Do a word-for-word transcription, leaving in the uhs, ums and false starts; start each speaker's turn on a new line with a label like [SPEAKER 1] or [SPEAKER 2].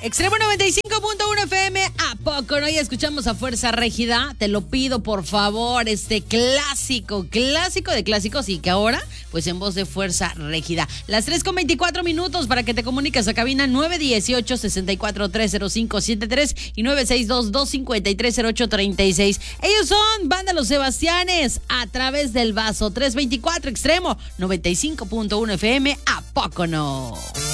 [SPEAKER 1] Extremo noventa y cinco punto uno F M, ¿a poco no? Ya escuchamos a Fuerza Régida. Te lo pido, por favor, este clásico, clásico de clásicos y que ahora, pues en voz de Fuerza Régida. Las tres con veinticuatro minutos para que te comuniques a cabina nueve uno ocho, seis cuatro tres, cero cinco siete tres y nueve seis dos, dos cinco tres, cero ocho tres seis. Ellos son Banda Los Sebastianes a través del vaso. tres veinticuatro Extremo noventa y cinco punto uno F M, ¿a poco no?